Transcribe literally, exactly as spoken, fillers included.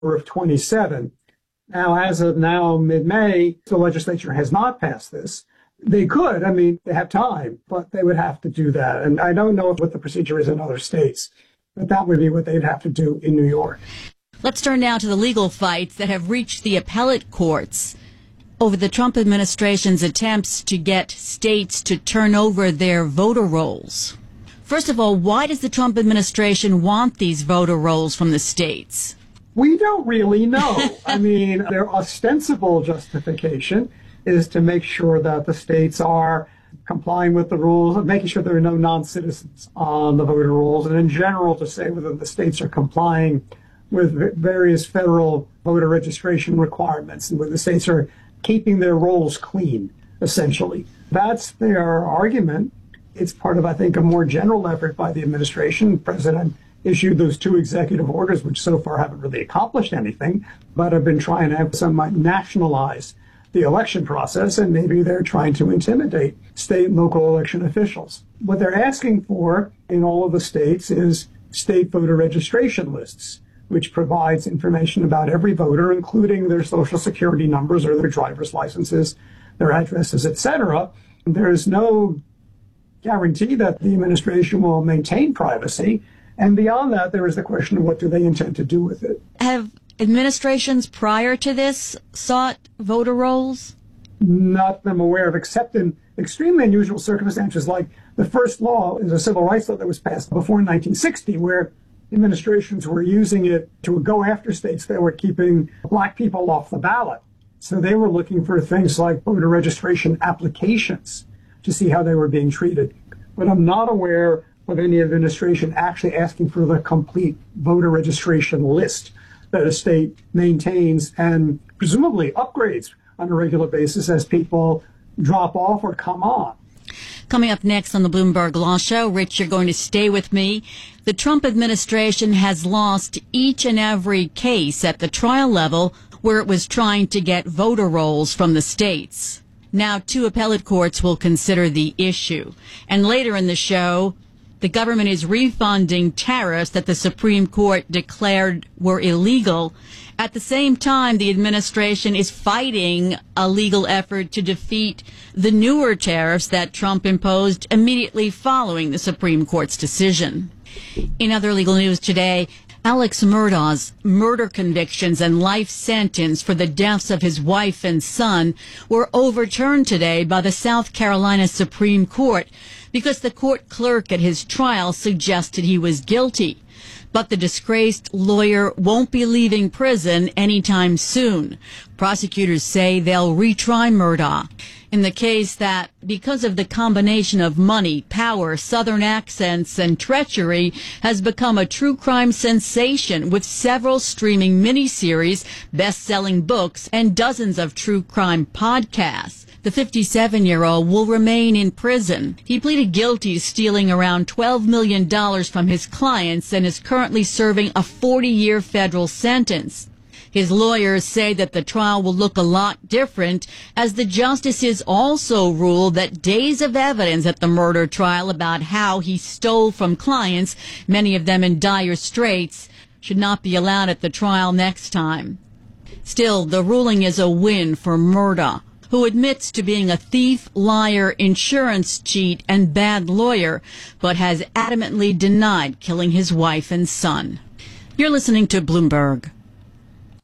of twenty-seven. Now, as of now, mid-May, the legislature has not passed this. They could. I mean, they have time, but they would have to do that. And I don't know what the procedure is in other states, but that would be what they'd have to do in New York. Let's turn now to the legal fights that have reached the appellate courts over the Trump administration's attempts to get states to turn over their voter rolls. First of all, why does the Trump administration want these voter rolls from the states? We don't really know. I mean, their ostensible justification is to make sure that the states are complying with the rules, making sure there are no non-citizens on the voter rolls, and in general to say whether the states are complying with various federal voter registration requirements and whether the states are keeping their rolls clean, essentially. That's their argument. It's part of, I think, a more general effort by the administration. The president issued those two executive orders, which so far haven't really accomplished anything, but have been trying to have some nationalize the election process, and maybe they're trying to intimidate state and local election officials. What they're asking for in all of the states is state voter registration lists, which provides information about every voter, including their social security numbers or their driver's licenses, their addresses, et cetera. There is no guarantee that the administration will maintain privacy. And beyond that, there is the question of what do they intend to do with it. Have administrations prior to this sought voter rolls? Not that I'm aware of, except in extremely unusual circumstances, like the first law is a civil rights law that was passed before nineteen sixty, where administrations were using it to go after states that were keeping black people off the ballot. So they were looking for things like voter registration applications to see how they were being treated. But I'm not aware of any administration actually asking for the complete voter registration list that a state maintains and presumably upgrades on a regular basis as people drop off or come on. Coming up next on the Bloomberg Law Show, Rich, you're going to stay with me. The Trump administration has lost each and every case at the trial level where it was trying to get voter rolls from the states. Now, two appellate courts will consider the issue. And later in the show, the government is refunding tariffs that the Supreme Court declared were illegal. At the same time, the administration is fighting a legal effort to defeat the newer tariffs that Trump imposed immediately following the Supreme Court's decision. In other legal news today, Alex Murdaugh's murder convictions and life sentence for the deaths of his wife and son were overturned today by the South Carolina Supreme Court because the court clerk at his trial suggested he was guilty. But the disgraced lawyer won't be leaving prison anytime soon. Prosecutors say they'll retry Murdaugh in the case that, because of the combination of money, power, Southern accents, and treachery, has become a true crime sensation with several streaming miniseries, best-selling books, and dozens of true crime podcasts. The fifty-seven-year-old will remain in prison. He pleaded guilty to stealing around twelve million dollars from his clients and is currently serving a forty-year federal sentence. His lawyers say that the trial will look a lot different as the justices also ruled that days of evidence at the murder trial about how he stole from clients, many of them in dire straits, should not be allowed at the trial next time. Still, the ruling is a win for Murdaugh, who admits to being a thief, liar, insurance cheat, and bad lawyer, but has adamantly denied killing his wife and son. You're listening to Bloomberg.